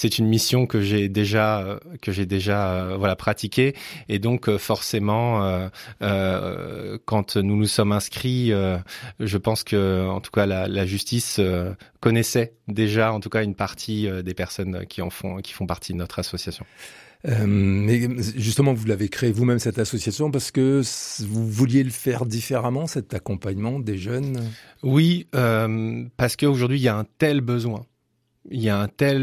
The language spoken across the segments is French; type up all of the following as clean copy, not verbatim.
C'est une mission que j'ai déjà voilà pratiquée, et donc forcément quand nous nous sommes inscrits, je pense que en tout cas la justice connaissait déjà en tout cas une partie des personnes qui font partie de notre association. Mais justement, vous l'avez créé vous-même cette association parce que vous vouliez le faire différemment, cet accompagnement des jeunes. Oui, parce qu'aujourd'hui il y a un tel besoin. Il y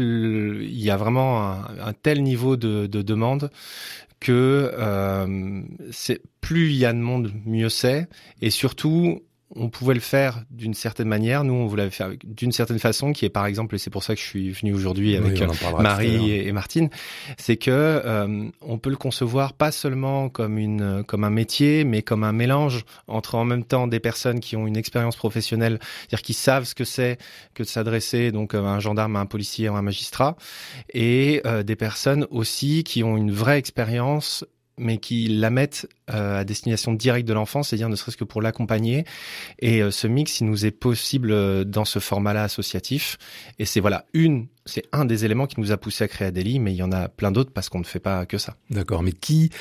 a vraiment un tel niveau de demande que c'est plus il y a de monde, mieux c'est. Et surtout, on pouvait le faire d'une certaine manière. Nous, on voulait le faire d'une certaine façon, qui est par exemple, et c'est pour ça que je suis venu aujourd'hui avec Marie et Martine, c'est que on peut le concevoir pas seulement comme un métier, mais comme un mélange entre en même temps des personnes qui ont une expérience professionnelle, c'est-à-dire qui savent ce que c'est que de s'adresser donc à un gendarme, à un policier, à un magistrat, et des personnes aussi qui ont une vraie expérience, mais qui la mettent à destination directe de l'enfant, c'est-à-dire ne serait-ce que pour l'accompagner. Et ce mix, il nous est possible dans ce format-là associatif. Et c'est un des éléments qui nous a poussé à créer Adélie, mais il y en a plein d'autres parce qu'on ne fait pas que ça. D'accord, mais qui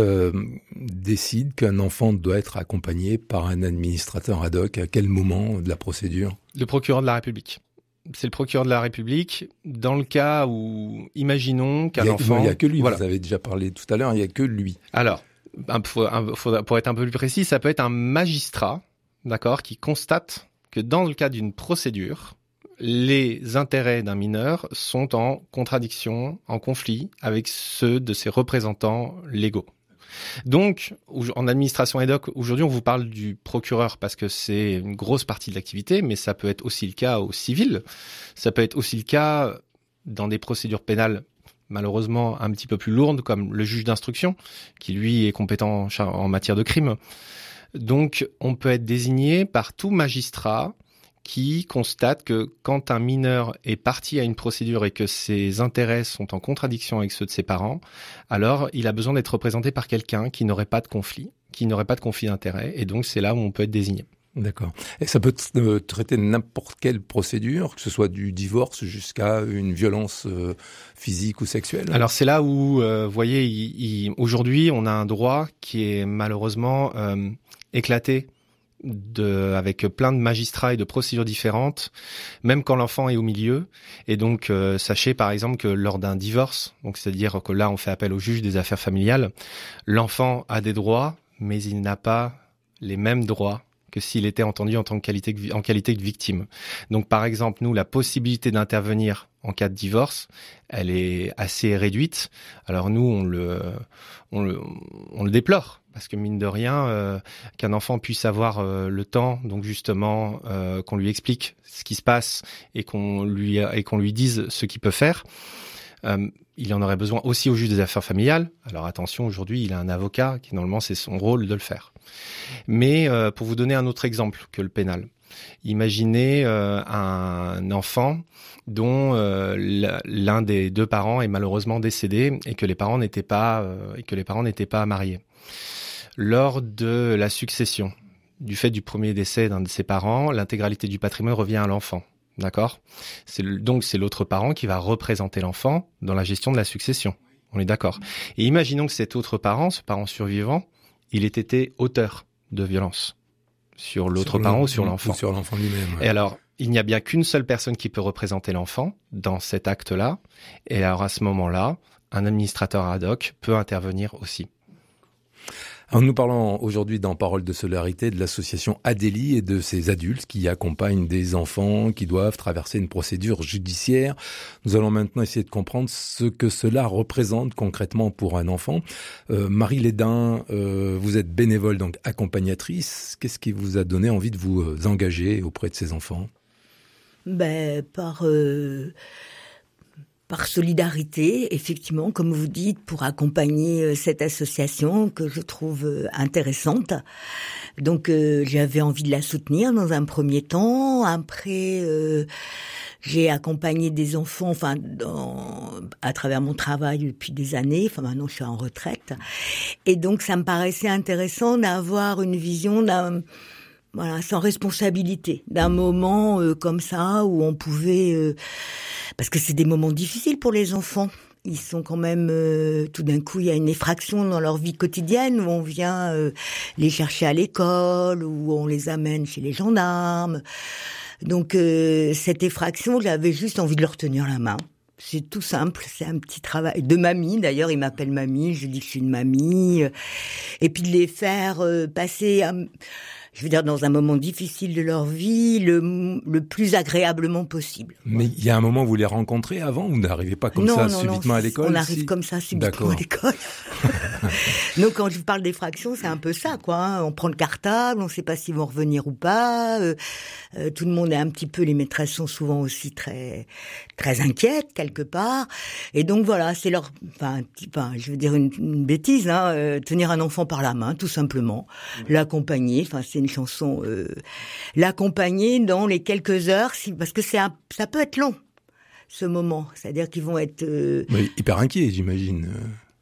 décide qu'un enfant doit être accompagné par un administrateur ad hoc? À quel moment de la procédure? Le procureur de la République. C'est le procureur de la République dans le cas où, imaginons qu'un enfant... Il n'y a que lui, voilà. Vous avez déjà parlé tout à l'heure, il n'y a que lui. Alors, pour être un peu plus précis, ça peut être un magistrat, d'accord, qui constate que dans le cas d'une procédure, les intérêts d'un mineur sont en contradiction, en conflit avec ceux de ses représentants légaux. Donc, en administration ad hoc, aujourd'hui, on vous parle du procureur parce que c'est une grosse partie de l'activité, mais ça peut être aussi le cas au civil. Ça peut être aussi le cas dans des procédures pénales, malheureusement un petit peu plus lourdes, comme le juge d'instruction, qui lui est compétent en matière de crime. Donc, on peut être désigné par tout magistrat qui constate que quand un mineur est parti à une procédure et que ses intérêts sont en contradiction avec ceux de ses parents, alors il a besoin d'être représenté par quelqu'un qui n'aurait pas de conflit, d'intérêt, et donc c'est là où on peut être désigné. D'accord. Et ça peut traiter n'importe quelle procédure, que ce soit du divorce jusqu'à une violence physique ou sexuelle? Alors c'est là où, vous voyez, aujourd'hui on a un droit qui est malheureusement éclaté, avec plein de magistrats et de procédures différentes, même quand l'enfant est au milieu. Et donc, sachez par exemple que lors d'un divorce, donc c'est-à-dire que là on fait appel au juge des affaires familiales, l'enfant a des droits, mais il n'a pas les mêmes droits que s'il était entendu en qualité de victime. Donc par exemple, nous, la possibilité d'intervenir en cas de divorce, elle est assez réduite. Alors nous, on le déplore. Parce que mine de rien, qu'un enfant puisse avoir le temps, donc justement, qu'on lui explique ce qui se passe et qu'on lui dise ce qu'il peut faire. Il en aurait besoin aussi au juge des affaires familiales. Alors attention, aujourd'hui, il a un avocat qui normalement c'est son rôle de le faire. Mais pour vous donner un autre exemple que le pénal, imaginez un enfant dont l'un des deux parents est malheureusement décédé et que les parents n'étaient pas mariés. Lors de la succession, du fait du premier décès d'un de ses parents, l'intégralité du patrimoine revient à l'enfant. D'accord ? Donc c'est l'autre parent qui va représenter l'enfant dans la gestion de la succession. On est d'accord. Et imaginons que cet autre parent, ce parent survivant, il ait été auteur de violence sur l'autre parent ou sur l'enfant. Ou sur l'enfant lui-même. Ouais. Et alors, il n'y a bien qu'une seule personne qui peut représenter l'enfant dans cet acte-là. Et alors à ce moment-là, un administrateur ad hoc peut intervenir aussi. Alors nous parlons aujourd'hui dans Parole de solidarité de l'association Adélie et de ces adultes qui accompagnent des enfants qui doivent traverser une procédure judiciaire. Nous allons maintenant essayer de comprendre ce que cela représente concrètement pour un enfant. Marie Lédin, vous êtes bénévole, donc accompagnatrice. Qu'est-ce qui vous a donné envie de vous engager auprès de ces enfants ? Par solidarité, effectivement, comme vous dites, pour accompagner cette association que je trouve intéressante. Donc, j'avais envie de la soutenir dans un premier temps. Après, j'ai accompagné des enfants, à travers mon travail depuis des années. Enfin, maintenant, je suis en retraite. Et donc, ça me paraissait intéressant d'avoir une vision Voilà, sans responsabilité, d'un moment comme ça où on pouvait... parce que c'est des moments difficiles pour les enfants. Ils sont quand même... tout d'un coup, il y a une effraction dans leur vie quotidienne où on vient les chercher à l'école, où on les amène chez les gendarmes. Donc, cette effraction, j'avais juste envie de leur tenir la main. C'est tout simple, c'est un petit travail de mamie. D'ailleurs, ils m'appellent mamie, je dis que je suis une mamie. Et puis de les faire passer... je veux dire, dans un moment difficile de leur vie, le plus agréablement possible. Mais il y a un moment où vous les rencontrez avant, ou vous n'arrivez pas comme ça subitement à l'école? On arrive comme ça subitement à l'école. Donc quand je vous parle d'effraction, c'est un peu ça, quoi. Hein. On prend le cartable, on ne sait pas s'ils vont revenir ou pas. Tout le monde est un petit peu, les maîtresses sont souvent aussi très très inquiètes quelque part. Et donc voilà, c'est leur, je veux dire une bêtise, hein, tenir un enfant par la main, tout simplement, l'accompagner. Enfin, c'est une chanson, l'accompagner dans les quelques heures, parce que ça peut être long, ce moment. C'est-à-dire qu'ils vont être... Mais hyper inquiets, j'imagine.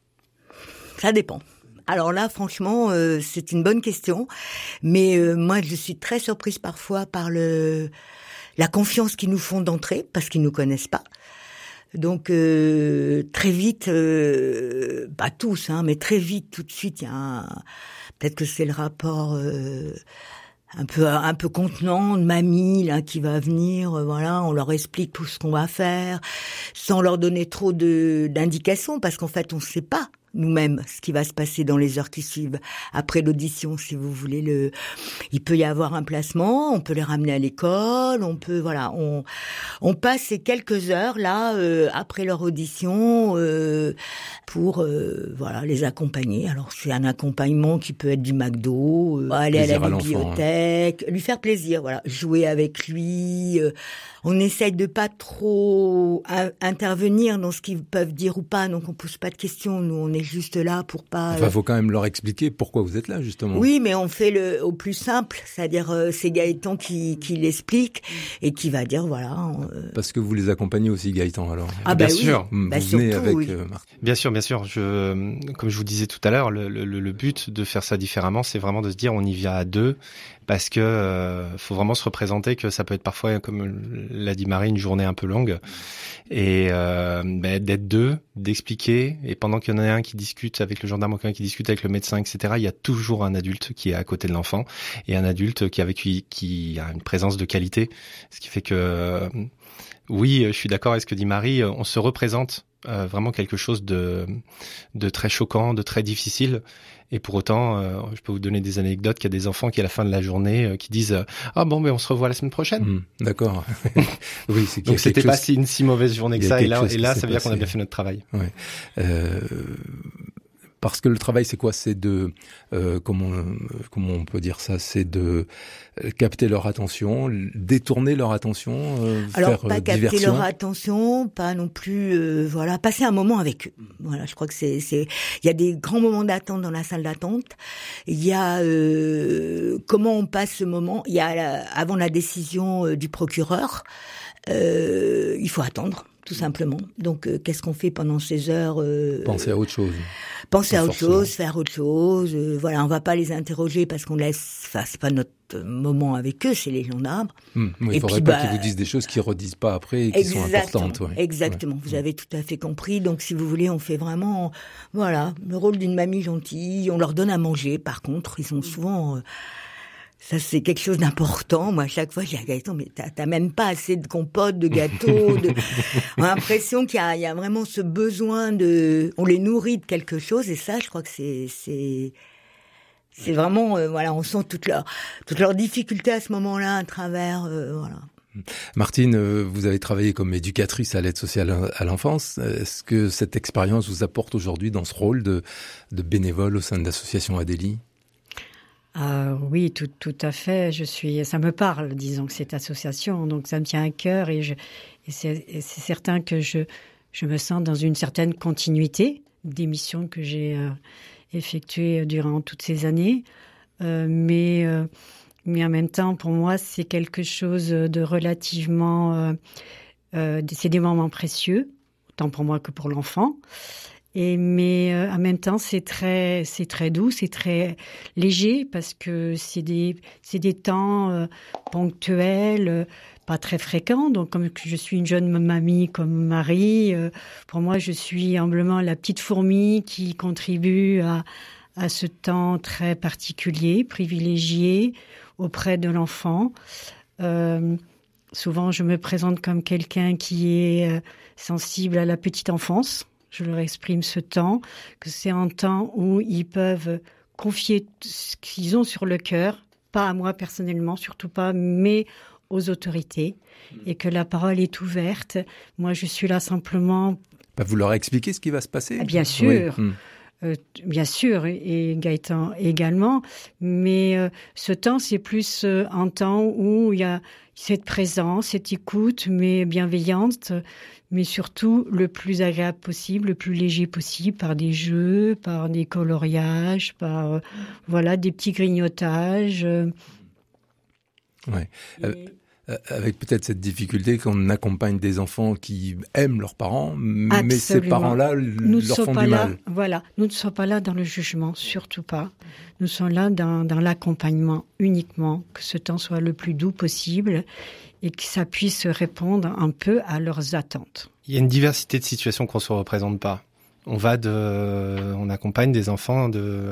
Ça dépend. Alors là, franchement, c'est une bonne question. Mais moi, je suis très surprise parfois par la confiance qu'ils nous font d'entrer, parce qu'ils nous connaissent pas. Donc très vite, pas tous, hein, mais très vite, tout de suite, il y a peut-être que c'est le rapport un peu contenant de mamie là qui va venir, voilà, on leur explique tout ce qu'on va faire, sans leur donner trop d'indications, parce qu'en fait, on ne sait pas nous-mêmes ce qui va se passer dans les heures qui suivent après l'audition, si vous voulez. Il peut y avoir un placement, on peut les ramener à l'école, on passe ces quelques heures là après leur audition pour les accompagner. Alors c'est un accompagnement qui peut être du McDo, aller à la bibliothèque, lui faire plaisir, voilà, jouer avec lui. On essaye de pas trop intervenir dans ce qu'ils peuvent dire ou pas, donc on pose pas de questions. Nous, on est juste là pour pas... Enfin, faut quand même leur expliquer pourquoi vous êtes là, justement. Oui, mais on fait au plus simple, c'est-à-dire c'est Gaëtan qui l'explique et qui va dire, voilà... Parce que vous les accompagnez aussi, Gaëtan, alors. Ah bien sûr. Oui. Vous venez avec Martin. Bien sûr. Comme je vous disais tout à l'heure, le but de faire ça différemment, c'est vraiment de se dire, on y vient à deux, parce que faut vraiment se représenter que ça peut être parfois, comme l'a dit Marie, une journée un peu longue, et d'être deux, d'expliquer, et pendant qu'il y en a un qui discute avec le gendarme, qui discute avec le médecin, etc., il y a toujours un adulte qui est à côté de l'enfant, et un adulte qui a une présence de qualité, ce qui fait que oui, je suis d'accord avec ce que dit Marie, on se représente vraiment quelque chose de très choquant, de très difficile. Et pour autant, je peux vous donner des anecdotes qu'il y a des enfants qui, à la fin de la journée, qui disent « Ah bon, mais on se revoit la semaine prochaine. » D'accord. Oui, c'est donc c'était pas une si mauvaise journée que ça. Et là, ça veut dire qu'on a bien fait notre travail. Ouais. Parce que le travail, c'est quoi? C'est de comment on peut dire ça? C'est de capter leur attention, détourner leur attention, alors, faire pas capter diversion. leur attention, pas non plus, passer un moment avec eux. Voilà, je crois que il y a des grands moments d'attente dans la salle d'attente. Il y a comment on passe ce moment. Il y a avant la décision du procureur, il faut attendre. Tout simplement. Donc, qu'est-ce qu'on fait pendant ces heures? Penser à autre chose. Penser à autre chose, faire autre chose. Voilà, on va pas les interroger parce qu'on laisse... Enfin, c'est pas notre moment avec eux, c'est les gendarmes. Oui, il faudrait pas qu'ils vous disent des choses qu'ils redisent pas après et qui sont importantes. Ouais. Exactement, vous avez tout à fait compris. Donc, si vous voulez, on fait vraiment, le rôle d'une mamie gentille. On leur donne à manger. Par contre, ils sont souvent... ça, c'est quelque chose d'important. Moi, à chaque fois, je dis à Gaëtan, mais t'as même pas assez de compote, de gâteaux. On a l'impression qu'il y a vraiment ce besoin on les nourrit de quelque chose. Et ça, je crois que c'est vraiment, on sent toutes leurs difficultés à ce moment-là à travers, Martine, vous avez travaillé comme éducatrice à l'aide sociale à l'enfance. Est-ce que cette expérience vous apporte aujourd'hui dans ce rôle de bénévole au sein de l'association Adélie? Oui, tout à fait. Ça me parle, disons, que cette association, donc ça me tient à cœur et c'est certain que je me sens dans une certaine continuité des missions que j'ai effectuées durant toutes ces années. Mais en même temps, pour moi, c'est quelque chose de relativement... c'est des moments précieux, autant pour moi que pour l'enfant. Mais en même temps, c'est très doux, c'est très léger parce que c'est des temps ponctuels, pas très fréquents. Donc, comme je suis une jeune mamie comme Marie, pour moi, je suis humblement la petite fourmi qui contribue à ce temps très particulier, privilégié auprès de l'enfant. Souvent, je me présente comme quelqu'un qui est sensible à la petite enfance. Je leur exprime ce temps, que c'est un temps où ils peuvent confier ce qu'ils ont sur le cœur, pas à moi personnellement, surtout pas, mais aux autorités, et que la parole est ouverte. Moi, je suis là simplement... Vous leur expliquez ce qui va se passer ? Bien sûr. Oui. Bien sûr, et Gaëtan également, mais ce temps, c'est plus un temps où il y a cette présence, cette écoute, mais bienveillante, mais surtout le plus agréable possible, le plus léger possible, par des jeux, par des coloriages, par des petits grignotages. Ouais. Avec peut-être cette difficulté qu'on accompagne des enfants qui aiment leurs parents, mais Absolument. ces parents-là leur font du mal. Voilà, nous ne sommes pas là dans le jugement, surtout pas. Nous sommes là dans l'accompagnement uniquement, que ce temps soit le plus doux possible et que ça puisse répondre un peu à leurs attentes. Il y a une diversité de situations qu'on ne se représente pas. On accompagne des enfants de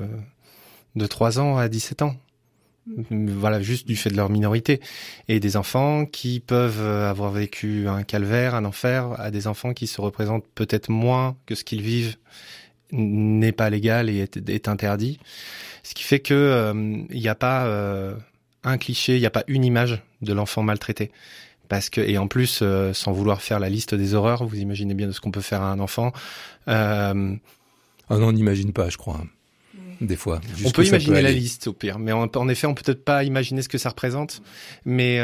3 ans à 17 ans. Voilà, juste du fait de leur minorité. Et des enfants qui peuvent avoir vécu un calvaire, un enfer, à des enfants qui se représentent peut-être moins que ce qu'ils vivent n'est pas légal et est interdit. Ce qui fait que il n'y a pas un cliché, il n'y a pas une image de l'enfant maltraité. Parce que, et en plus, sans vouloir faire la liste des horreurs, vous imaginez bien de ce qu'on peut faire à un enfant. Non, on n'imagine pas, je crois. Des fois. On peut imaginer la liste au pire, mais en effet, on peut peut-être pas imaginer ce que ça représente. Mais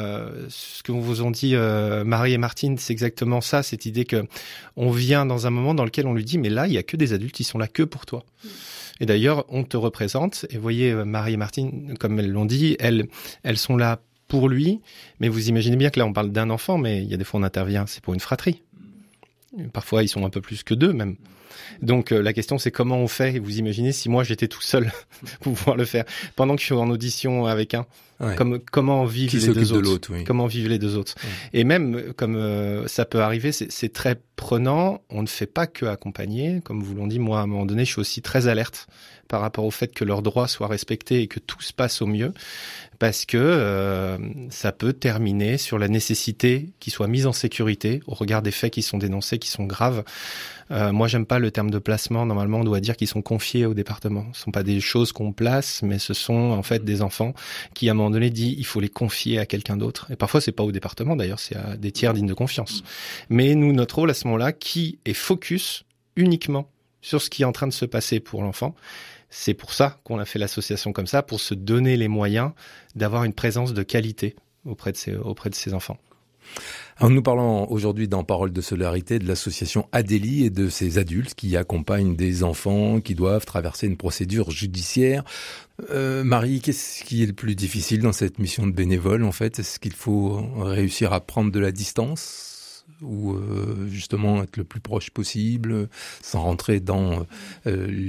ce que vous ont dit Marie et Martine, c'est exactement ça, cette idée que on vient dans un moment dans lequel on lui dit mais là, il y a que des adultes qui sont là que pour toi. Et d'ailleurs, on te représente. Et vous voyez, Marie et Martine, comme elles l'ont dit, elles sont là pour lui. Mais vous imaginez bien que là, on parle d'un enfant, mais il y a des fois on intervient, c'est pour une fratrie. Parfois, ils sont un peu plus que 2 même. Donc la question c'est comment on fait. Et vous imaginez si moi j'étais tout seul pour pouvoir le faire pendant que je suis en audition avec un. Ouais. Comment vivent les deux autres, oui. Comment vivent les deux autres. Ouais. Et même comme ça peut arriver, c'est très prenant. On ne fait pas que accompagner. Comme vous l'ont dit, moi à un moment donné, je suis aussi très alerte par rapport au fait que leurs droits soient respectés et que tout se passe au mieux. Parce que ça peut terminer sur la nécessité qu'ils soient mis en sécurité au regard des faits qui sont dénoncés, qui sont graves. Moi, j'aime pas le terme de placement. Normalement, on doit dire qu'ils sont confiés au département. Ce sont pas des choses qu'on place, mais ce sont en fait des enfants qui, à un moment donné, dit il faut les confier à quelqu'un d'autre. Et parfois, c'est pas au département, d'ailleurs, c'est à des tiers dignes de confiance. Mais nous, notre rôle à ce moment-là, qui est focus uniquement sur ce qui est en train de se passer pour l'enfant. C'est pour ça qu'on a fait l'association comme ça, pour se donner les moyens d'avoir une présence de qualité auprès de ces enfants. Alors nous parlons aujourd'hui dans Parole de solidarité de l'association Adélie et de ces adultes qui accompagnent des enfants qui doivent traverser une procédure judiciaire. Marie, qu'est-ce qui est le plus difficile dans cette mission de bénévole en fait ? Est-ce qu'il faut réussir à prendre de la distance ou justement être le plus proche possible sans rentrer dans l'histoire ?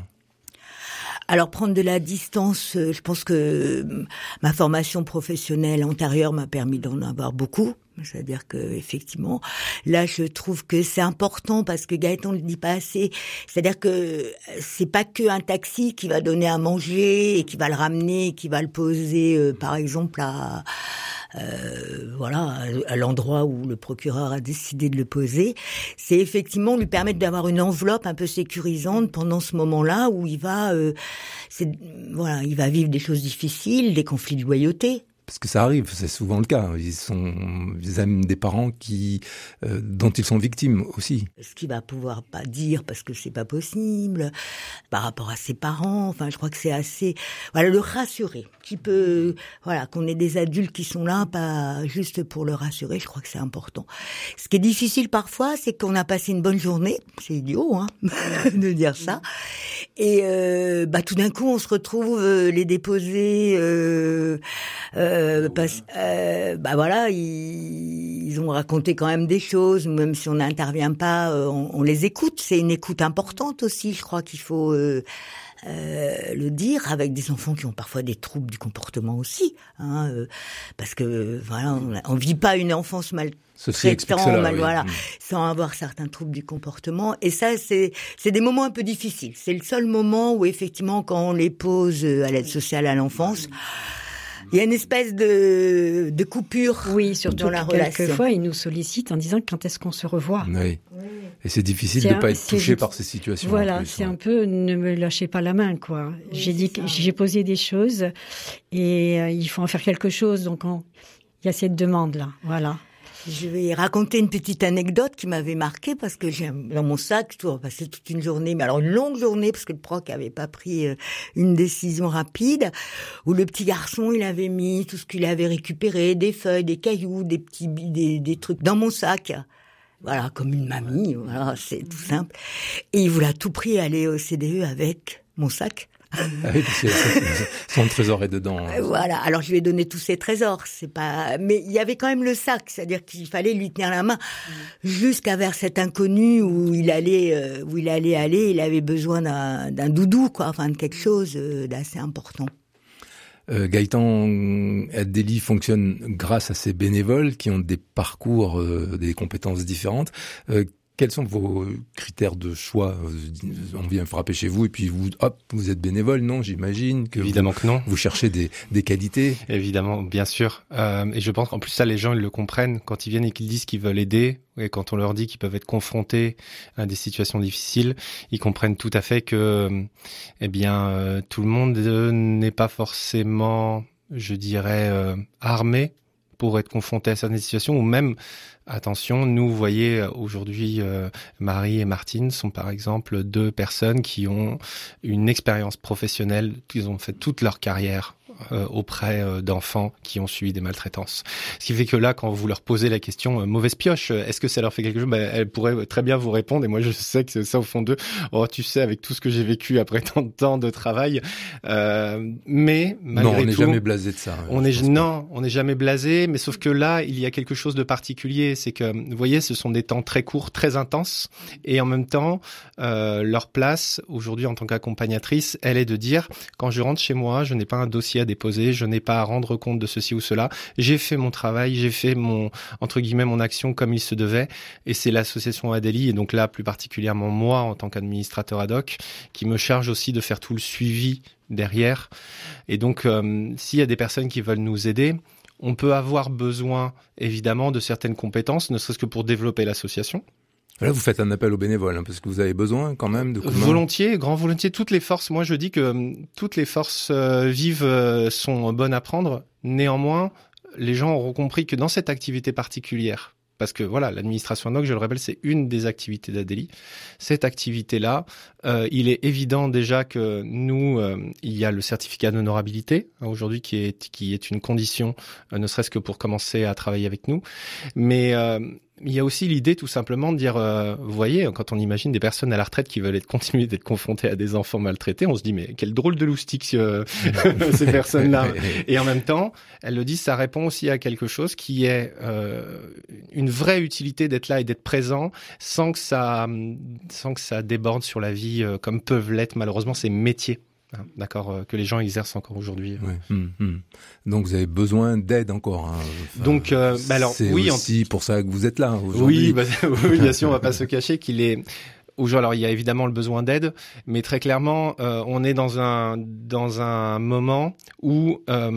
Alors prendre de la distance, je pense que ma formation professionnelle antérieure m'a permis d'en avoir beaucoup. C'est-à-dire que effectivement, là, je trouve que c'est important parce que Gaëtan ne le dit pas assez. C'est-à-dire que c'est pas que un taxi qui va donner à manger et qui va le ramener, qui va le poser, par exemple à l'endroit où le procureur a décidé de le poser. C'est effectivement lui permettre d'avoir une enveloppe un peu sécurisante pendant ce moment-là où il va vivre des choses difficiles, des conflits de loyauté. Parce que ça arrive, c'est souvent le cas. Ils aiment des parents dont ils sont victimes aussi. Ce qu'il va pouvoir pas dire parce que c'est pas possible par rapport à ses parents. Enfin, je crois que c'est assez, le rassurer. Qu'on ait des adultes qui sont là, pas juste pour le rassurer. Je crois que c'est important. Ce qui est difficile parfois, c'est qu'on a passé une bonne journée. C'est idiot, de dire ça. Et tout d'un coup, on se retrouve les déposer. Ils ont raconté quand même des choses, même si on n'intervient pas, on les écoute. C'est une écoute importante aussi. Je crois qu'il faut le dire, avec des enfants qui ont parfois des troubles du comportement aussi, parce que voilà, on vit pas une enfance sans avoir certains troubles du comportement. Et ça, c'est des moments un peu difficiles. C'est le seul moment où effectivement, quand on les pose à l'aide sociale à l'enfance, il y a une espèce de coupure. Oui, surtout dans la relation. Quelquefois, ils nous sollicitent en disant quand est-ce qu'on se revoit. Oui. Et c'est difficile de pas être touché par ces situations. Voilà, c'est un peu ne me lâchez pas la main, quoi. Oui, j'ai posé des choses et il faut en faire quelque chose. Donc il y a cette demande là, voilà. Je vais raconter une petite anecdote qui m'avait marquée parce que j'ai dans mon sac, je dois passer toute une journée, mais alors une longue journée parce que le proc avait pas pris une décision rapide, où le petit garçon, il avait mis tout ce qu'il avait récupéré, des feuilles, des cailloux, des petits des trucs dans mon sac. Voilà, comme une mamie, voilà, c'est tout simple. Et il voulait à tout prix aller au CDE avec mon sac. Ah oui, parce que son trésor est dedans. Voilà. Alors je lui ai donné tous ses trésors. Mais il y avait quand même le sac, c'est-à-dire qu'il fallait lui tenir la main jusqu'à vers cet inconnu où il allait aller. Il avait besoin d'un doudou, quoi, enfin de quelque chose d'assez important. Gaëtan Adélie fonctionne grâce à ces bénévoles qui ont des parcours, des compétences différentes. Quels sont vos critères de choix? On vient frapper chez vous et puis vous êtes bénévole, non? J'imagine que évidemment que non. Vous cherchez des qualités. Évidemment, bien sûr. Et je pense qu'en plus ça, les gens ils le comprennent quand ils viennent et qu'ils disent qu'ils veulent aider. Et quand on leur dit qu'ils peuvent être confrontés à des situations difficiles, ils comprennent tout à fait que, tout le monde n'est pas forcément, je dirais, armé pour être confronté à certaines situations, ou même, attention, nous, vous voyez, aujourd'hui, Marie et Martine sont par exemple deux personnes qui ont une expérience professionnelle, qui ont fait toute leur carrière auprès d'enfants qui ont subi des maltraitances. Ce qui fait que là, quand vous leur posez la question mauvaise pioche, est-ce que ça leur fait quelque chose, elles pourraient très bien vous répondre. Et moi, je sais que c'est ça au fond d'eux. Oh, tu sais, avec tout ce que j'ai vécu après tant de temps de travail, mais malgré non, on n'est tout, jamais blasé de ça. On n'est jamais blasé. Mais sauf que là, il y a quelque chose de particulier, c'est que vous voyez, ce sont des temps très courts, très intenses, et en même temps, leur place aujourd'hui en tant qu'accompagnatrice, elle est de dire quand je rentre chez moi, je n'ai pas un dossier à déposer, je n'ai pas à rendre compte de ceci ou cela. J'ai fait mon travail, j'ai fait mon action comme il se devait. Et c'est l'association Adélie, et donc là plus particulièrement moi en tant qu'administrateur ad hoc, qui me charge aussi de faire tout le suivi derrière. Et donc s'il y a des personnes qui veulent nous aider, on peut avoir besoin évidemment de certaines compétences, ne serait-ce que pour développer l'association. Là, vous faites un appel aux bénévoles, parce que vous avez besoin quand même de coups de main. Volontiers, grand volontiers. Toutes les forces, moi je dis que toutes les forces vives sont bonnes à prendre. Néanmoins, les gens auront compris que dans cette activité particulière, parce que voilà, l'administration ad hoc, je le rappelle, c'est une des activités d'Adélie. Cette activité-là, il est évident déjà que nous, il y a le certificat d'honorabilité aujourd'hui qui est une condition, ne serait-ce que pour commencer à travailler avec nous. Mais il y a aussi l'idée tout simplement de dire, vous voyez, quand on imagine des personnes à la retraite qui veulent continuer d'être confrontées à des enfants maltraités, on se dit mais quel drôle de loustic ces personnes-là. Et en même temps, elles le disent, ça répond aussi à quelque chose qui est une vraie utilité d'être là et d'être présent sans que ça déborde sur la vie comme peuvent l'être malheureusement ces métiers. D'accord, que les gens exercent encore aujourd'hui. Ouais. Donc vous avez besoin d'aide encore. Hein. Enfin, donc alors c'est oui, aussi pour ça que vous êtes là aujourd'hui. Oui, bien sûr, on va pas se cacher qu'il est. Alors il y a évidemment le besoin d'aide, mais très clairement on est dans un moment où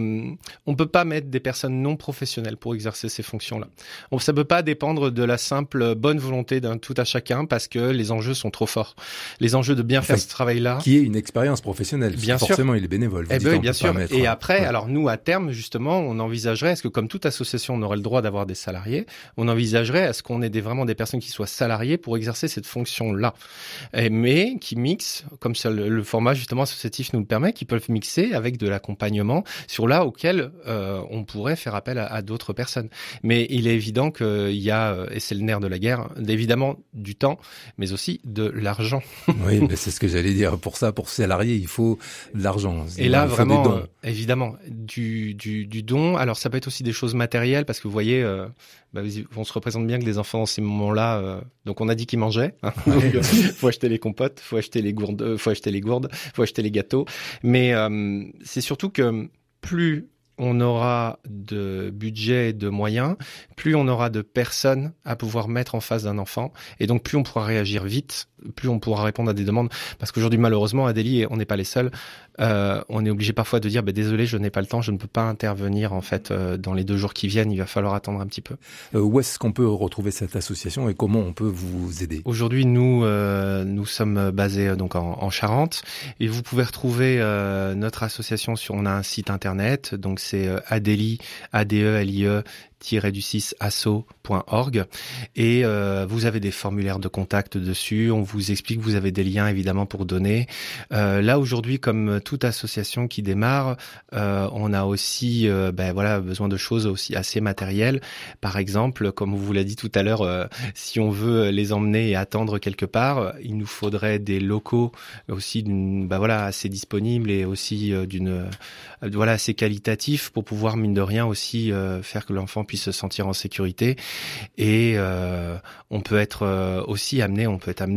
on peut pas mettre des personnes non professionnelles pour exercer ces fonctions-là. Ça peut pas dépendre de la simple bonne volonté d'un tout à chacun parce que les enjeux sont trop forts. Les enjeux de bien faire ce travail-là. Qui est une expérience professionnelle. Bien sûr. Forcément, il est bénévole. Bien sûr. Et après, alors nous à terme justement, on envisagerait, est-ce que comme toute association, on aurait le droit d'avoir des salariés, on envisagerait est-ce qu'on ait vraiment des personnes qui soient salariées pour exercer cette fonction-là. là, mais qui mixent, comme ça, le format justement associatif nous le permet, qui peuvent mixer avec de l'accompagnement sur là auquel on pourrait faire appel à d'autres personnes. Mais il est évident qu'il y a, et c'est le nerf de la guerre, évidemment du temps, mais aussi de l'argent. Oui, mais c'est ce que j'allais dire. Pour salarier, il faut de l'argent. Et là, vraiment, évidemment, du don. Alors, ça peut être aussi des choses matérielles, parce que vous voyez, on se représente bien que les enfants, dans ces moments-là, donc on a dit qu'ils mangeaient. Hein. Faut acheter les compotes, faut acheter les gourdes, faut acheter les gâteaux. Mais c'est surtout que plus on aura de budget et de moyens, plus on aura de personnes à pouvoir mettre en face d'un enfant, et donc plus on pourra réagir vite, plus on pourra répondre à des demandes. Parce qu'aujourd'hui, malheureusement, Adélie, on n'est pas les seuls. On est obligé parfois de dire désolé, je n'ai pas le temps, je ne peux pas intervenir en fait dans les 2 jours qui viennent, il va falloir attendre un petit peu. Où est-ce qu'on peut retrouver cette association et comment on peut vous aider? Aujourd'hui, nous sommes basés donc en Charente, et vous pouvez retrouver notre association on a un site internet, donc c'est Adélie, ADELIE-asso.org, et vous avez des formulaires de contact dessus, on vous explique, vous avez des liens évidemment pour donner. Là aujourd'hui, comme toute association qui démarre, on a aussi besoin de choses aussi assez matérielles. Par exemple, comme on vous l'a dit tout à l'heure, si on veut les emmener et attendre quelque part, il nous faudrait des locaux aussi assez disponibles et aussi assez qualitatifs pour pouvoir mine de rien aussi faire que l'enfant puisse se sentir en sécurité. Et on peut être amené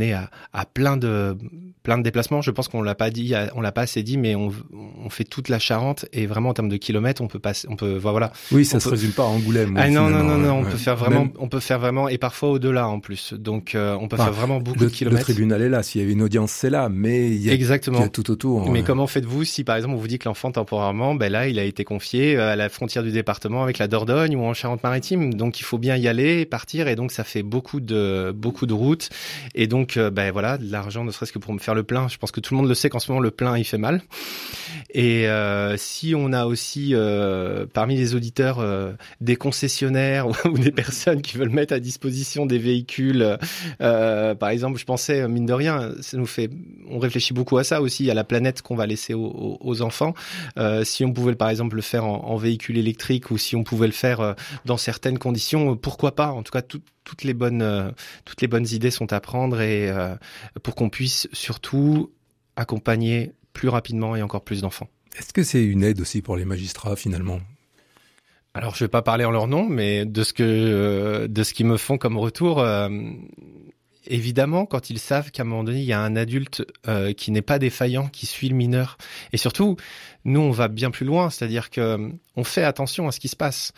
à plein de déplacements. Je pense qu'on l'a pas assez dit, mais on fait toute la Charente, et vraiment en termes de kilomètres, on peut. Oui, ça se résume pas à Angoulême. Non, on peut faire vraiment, et parfois au-delà en plus. Donc on peut faire vraiment beaucoup de kilomètres. Le tribunal est là, s'il y avait une audience, c'est là, mais il y a tout autour. Mais comment faites-vous si par exemple on vous dit que l'enfant temporairement, là il a été confié à la frontière du département avec la Dordogne ou en Charente-Maritime, donc il faut bien y aller, partir, et donc ça fait beaucoup de routes, et donc de l'argent, ne serait-ce que pour me faire le plein. Je pense que tout le monde le sait qu'en ce moment le plein il fait mal. Et si on a aussi parmi les auditeurs des concessionnaires ou des personnes qui veulent mettre à disposition des véhicules, par exemple, je pensais mine de rien, on réfléchit beaucoup à ça aussi, à la planète qu'on va laisser aux enfants. Si on pouvait par exemple le faire en véhicule électrique, ou si on pouvait le faire dans certaines conditions, pourquoi pas. En tout cas, toutes les bonnes idées sont à prendre, et pour qu'on puisse surtout accompagner plus rapidement et encore plus d'enfants. Est-ce que c'est une aide aussi pour les magistrats finalement ? Alors, je vais pas parler en leur nom, mais de ce qu'ils me font comme retour, évidemment, quand ils savent qu'à un moment donné, il y a un adulte qui n'est pas défaillant, qui suit le mineur, et surtout, nous, on va bien plus loin, c'est-à-dire que on fait attention à ce qui se passe.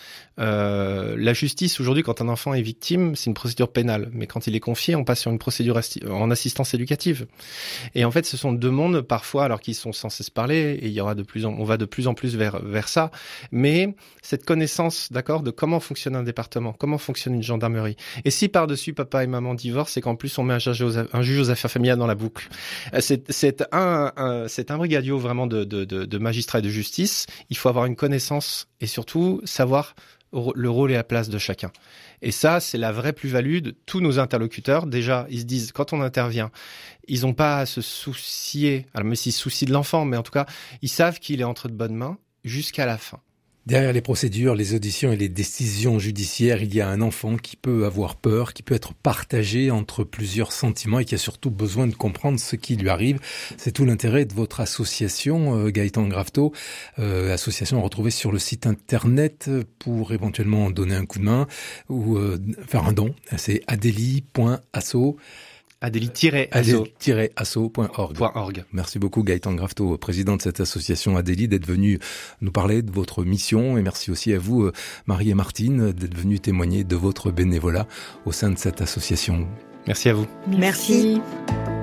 La justice, aujourd'hui, quand un enfant est victime, c'est une procédure pénale. Mais quand il est confié, on passe sur une procédure en assistance éducative. Et en fait, ce sont 2 mondes, parfois, alors qu'ils sont censés se parler, et on va de plus en plus vers ça. Mais cette connaissance, d'accord, de comment fonctionne un département, comment fonctionne une gendarmerie. Et si par-dessus, papa et maman divorcent, c'est qu'en plus, on met un juge aux affaires familiales dans la boucle. C'est un brigadio vraiment de magistrats et de justice. Il faut avoir une connaissance et surtout savoir le rôle et la place de chacun. Et ça, c'est la vraie plus-value de tous nos interlocuteurs. Déjà, ils se disent, quand on intervient, ils n'ont pas à se soucier, alors même s'ils se soucient de l'enfant, mais en tout cas, ils savent qu'il est entre de bonnes mains jusqu'à la fin. Derrière les procédures, les auditions et les décisions judiciaires, il y a un enfant qui peut avoir peur, qui peut être partagé entre plusieurs sentiments et qui a surtout besoin de comprendre ce qui lui arrive. C'est tout l'intérêt de votre association, Gaëtan Grafto, association retrouvée sur le site internet pour éventuellement donner un coup de main ou faire un don. C'est adélie.asso. Adélie-asso.org. Merci beaucoup Gaëtan Grafto, président de cette association Adélie, d'être venu nous parler de votre mission, et merci aussi à vous Marie et Martine d'être venus témoigner de votre bénévolat au sein de cette association. Merci à vous. Merci.